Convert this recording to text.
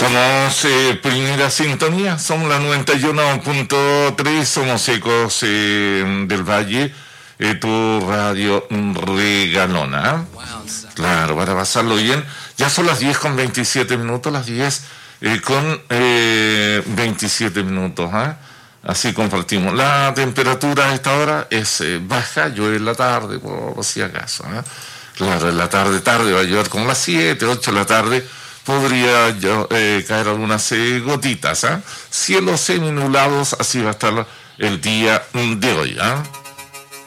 Somos primera sintonía, somos la 91.3, somos Ecos del Valle, tu radio regalona. Claro, para pasarlo bien. Ya son las 10 con 27 minutos, las 10 con 27 minutos. Así compartimos. La temperatura a esta hora es baja, llueve en la tarde, por si acaso. Claro, en la tarde va a llover como las 7, 8 de la tarde. Podría caer algunas gotitas. Cielos seminublados, así va a estar el día de hoy.